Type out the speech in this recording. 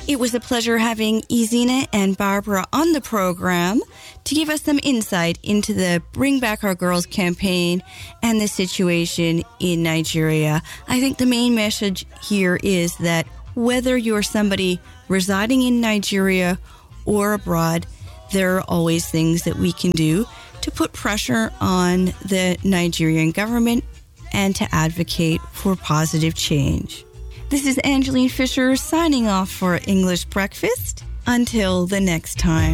It was a pleasure having Izina and Barbara on the program to give us some insight into the Bring Back Our Girls campaign and the situation in Nigeria. I think the main message here is that whether you're somebody residing in Nigeria or abroad, there are always things that we can do to put pressure on the Nigerian government and to advocate for positive change. This is Angeline Fisher signing off for English Breakfast. Until the next time.